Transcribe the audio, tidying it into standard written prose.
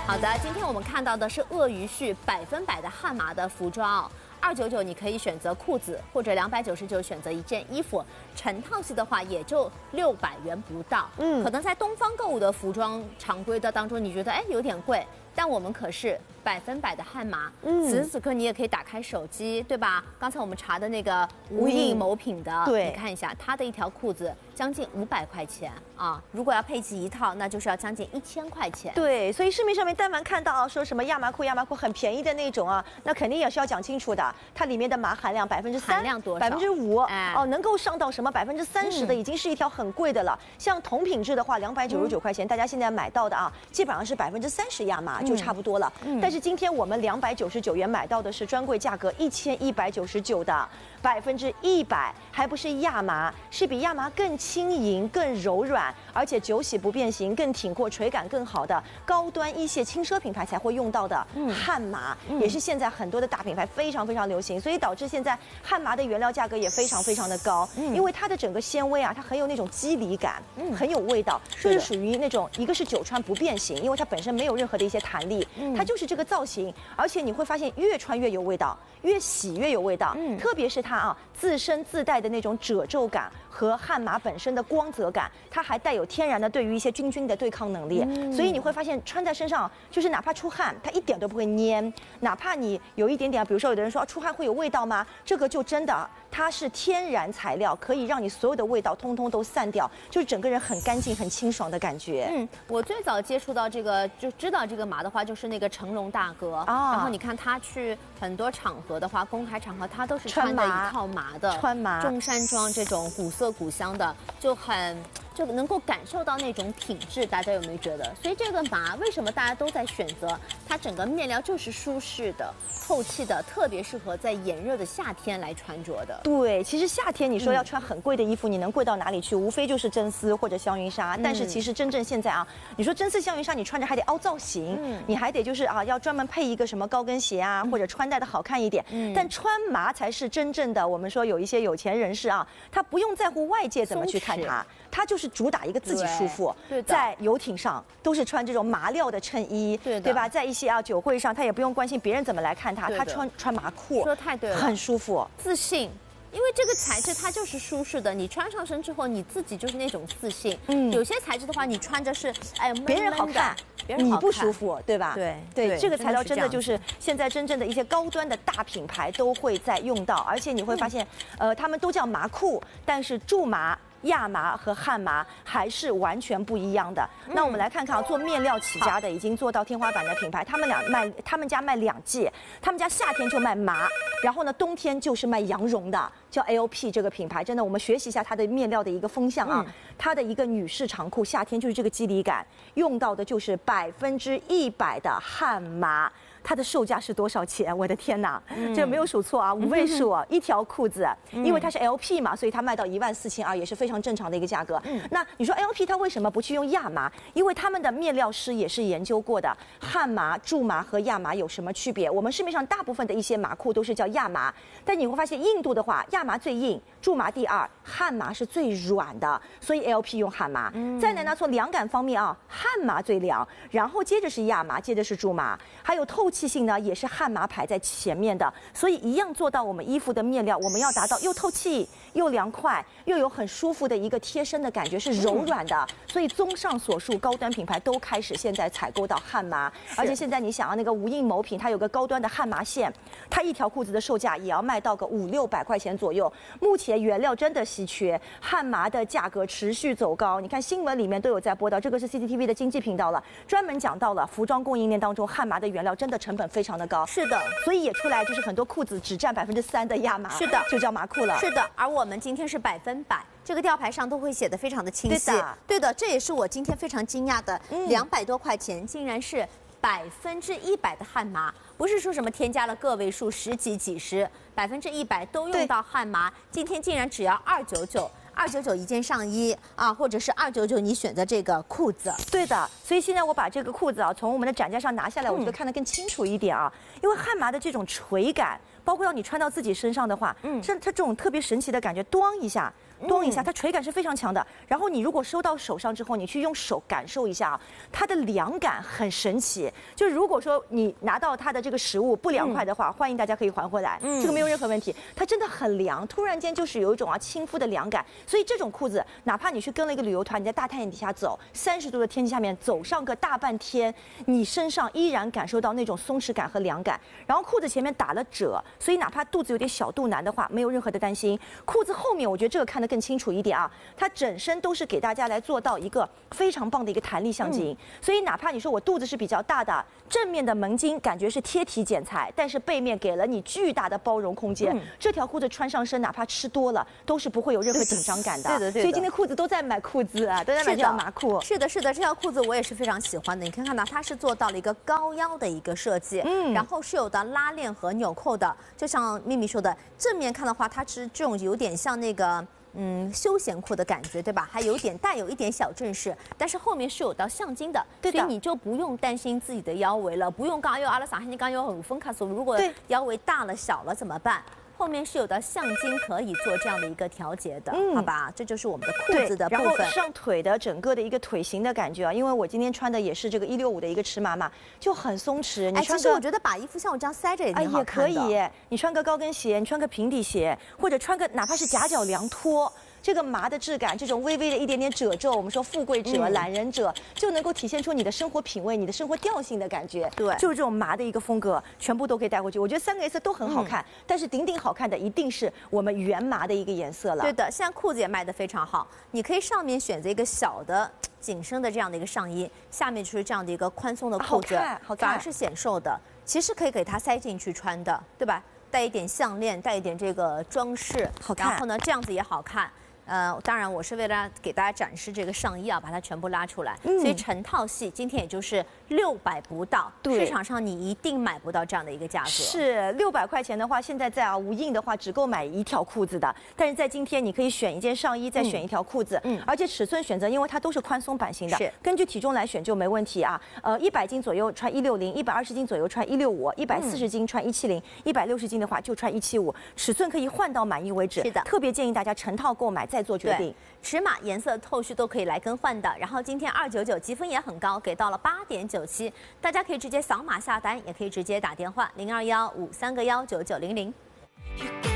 好的，今天我们看到的是鳄鱼絮100%的汉麻的服装，299你可以选择裤子，或者299选择一件衣服，成套系的话也就600元不到。可能在东方购物的服装常规的当中，你觉得有点贵，但我们可是100%的汉麻。此时此刻你也可以打开手机，对吧？刚才我们查的那个无印某品的， 对， 你看一下，它的一条裤子将近500块钱啊！如果要配齐一套，那就是要将近1000块钱。 对，所以市面上面但凡看到说什么亚麻裤很便宜的那种啊，那肯定也是要讲清楚的，它里面的麻含量3%， 含量多少 5%，能够上到什么30%的，已经是一条很贵的了。像同品质的话，299块钱，大家现在买到的啊，基本上是30%亚麻就差不多了。但是今天我们299元买到的是专柜价格1199的100%，还不是亚麻，是比亚麻更轻盈、更柔软，而且久洗不变形、更挺阔、垂感更好的高端一线轻奢品牌才会用到的汉麻，也是现在很多的大品牌非常流行，所以导致现在汉麻的原料价格也非常的高，因为它的整个纤维啊，它很有那种肌理感，很有味道，就是属于那种一个是久穿不变形，因为它本身没有任何的一些弹力，它就是这个造型，而且你会发现越穿越有味道，越洗越有味道，特别是它啊自身自带的那种褶皱感和汉麻本身的光泽感，它还带有天然的对于一些菌的对抗能力，所以你会发现穿在身上，就是哪怕出汗，它一点都不会粘，哪怕你有一点点，比如说有的人说出汗会有味道吗？这个就真的它是天然材料，可以让你所有的味道通通都散掉，就是整个人很干净、很清爽的感觉。 我最早接触到这个就知道这个麻的话，就是那个成龙大哥然后你看他去很多场合的话，公开场合他都是穿的一套麻的， 穿麻中山装这种古色古香的，就能够感受到那种品质，大家有没有觉得？所以这个麻为什么大家都在选择？它整个面料就是舒适的、透气的，特别适合在炎热的夏天来穿着的。 对，其实夏天你说要穿很贵的衣服，你能贵到哪里去？无非就是真丝或者香云纱。但是其实真正现在啊，你说真丝香云纱，你穿着还得凹造型，你还得就是要专门配一个什么高跟鞋啊，或者穿戴的好看一点。但穿麻才是真正的，我们说有一些有钱人士啊，他不用在乎外界怎么去看他。它就是主打一个自己舒服，在游艇上都是穿这种麻料的衬衣，对吧？在一些酒会上，他也不用关心别人怎么来看他，他穿麻裤， 说太对了， 很舒服， 自信。因为这个材质它就是舒适的，你穿上身之后，你自己就是那种自信。有些材质的话，你穿着是别人好看，你不舒服，对吧？ 对， 这个材料真的就是现在真正的一些高端的大品牌都会在用到，而且你会发现，他们都叫麻裤，但是苎麻、亚麻和汉麻还是完全不一样的。那我们来看看做面料起家的，已经做到天花板的品牌，他们家卖2季，他们家夏天就卖麻，然后呢冬天就是卖羊绒的，叫 LP 这个品牌，真的我们学习一下它的面料的一个风向啊。它的一个女士长裤，夏天就是这个肌理感，用到的就是100%的汉麻。它的售价是多少钱？我的天哪，这个没有数错啊，5位数一条裤子，因为它是 LP 嘛，所以它卖到14200，也是非常正常的一个价格。那你说 LP 它为什么不去用亚麻？因为他们的面料师也是研究过的，汉麻、苎麻和亚麻有什么区别？我们市面上大部分的一些麻裤都是叫亚麻，但你会发现印度的话，亚麻最硬，苎麻第2，汉麻是最软的，所以 LP 用汉麻。再来呢，从凉感方面啊，汉麻最凉，然后接着是亚麻，接着是苎麻，还有透气性呢也是汉麻排在前面的，所以一样做到我们衣服的面料，我们要达到又透气又凉快，又有很舒服的一个贴身的感觉，是柔软的。所以综上所述，高端品牌都开始现在采购到汉麻，而且现在你想要那个无印某品，它有个高端的汉麻线，它一条裤子的售价也要卖到个500-600块钱左右。目前原料真的稀缺，汉麻的价格持续走高。你看新闻里面都有在播到，这个是 CCTV 的经济频道了，专门讲到了服装供应链当中汉麻的原料真的成本非常的高。 是的， 所以也出来就是很多裤子只占3%的亚麻， 是的， 就叫麻裤了。 是的，而我们今天是100%，这个吊牌上都会写得非常的清晰。对的，这也是我今天非常惊讶的，200多块钱竟然是100%的汉麻，不是说什么添加了个位数10几几十，100%都用到汉麻，今天竟然只要299一件上衣啊，或者是299你选择这个裤子。 对的，所以现在我把这个裤子啊从我们的展架上拿下来，我觉得看得更清楚一点啊，因为汉麻的这种垂感，包括要你穿到自己身上的话，它这种特别神奇的感觉，咣一下。 咚一下，它垂感是非常强的。然后你如果收到手上之后，你去用手感受一下啊，它的凉感很神奇。就是如果说你拿到它的这个食物不凉快的话，欢迎大家可以还回来，这个没有任何问题。它真的很凉，突然间就是有一种亲肤的凉感。所以这种裤子，哪怕你去跟了一个旅游团，你在大太阳底下走，30度的天气下面走上个大半天，你身上依然感受到那种松弛感和凉感。然后裤子前面打了褶，所以哪怕肚子有点小肚腩的话，没有任何的担心。裤子后面，我觉得这个看得更清楚一点啊，它整身都是给大家来做到一个非常棒的一个弹力向紧。所以哪怕你说我肚子是比较大的，正面的门襟感觉是贴体剪裁，但是背面给了你巨大的包容空间。这条裤子穿上身，哪怕吃多了，都是不会有任何紧张感的。 对的。 所以今天裤子都在买裤子啊，都在买这条麻裤。 是的，这条裤子我也是非常喜欢的。你可以看到，它是做到了一个高腰的一个设计，然后是有的拉链和纽扣的。就像咪咪说的，正面看的话，它是这种有点像那个。休闲裤的感觉，对吧？还带有一点小正式，但是后面是有到橡筋的，所以你就不用担心自己的腰围了，不用刚又阿拉萨，你刚又很分卡索，如果腰围大了小了怎么办？后面是有的橡筋可以做这样的一个调节的，好吧？这就是我们的裤子的部分。 然后上腿的整个的一个腿型的感觉啊，因为我今天穿的也是这个165的一个尺码嘛，就很松弛。你穿其实我觉得把衣服像我这样塞着也挺好看的。 也可以，你穿个高跟鞋，你穿个平底鞋，或者穿个哪怕是夹脚凉拖。这个麻的质感，这种微微的一点点褶皱，我们说富贵褶、懒人褶，就能够体现出你的生活品味、你的生活调性的感觉。 对， 就是这种麻的一个风格，全部都可以带回去。我觉得3个颜色都很好看，但是顶好看的一定是我们原麻的一个颜色了。 对的，现在裤子也卖得非常好，你可以上面选择一个小的紧身的这样的一个上衣，下面就是这样的一个宽松的裤子， 好看， 反而是显瘦的。其实可以给它塞进去穿的，对吧？带一点项链，带一点这个装饰， 好看。 然后呢，这样子也好看。当然我是为了给大家展示这个上衣啊，把它全部拉出来。所以成套系今天也就是600不到，市场上你一定买不到这样的一个价格。 是600块钱的话，现在在无印的话只够买1条裤子的，但是在今天你可以选一件上衣，再选1条裤子，而且尺寸选择，因为它都是宽松版型的，根据体重来选就没问题啊。100斤左右穿160，120斤左右穿165，140斤穿170，160斤的话就穿175，尺寸可以换到满意为止。 是的， 特别建议大家成套购买再做决定。 尺码、颜色、后续都可以来更换的。然后今天299积分也很高，给到了8.97，大家可以直接扫码下单，也可以直接打电话0215319900。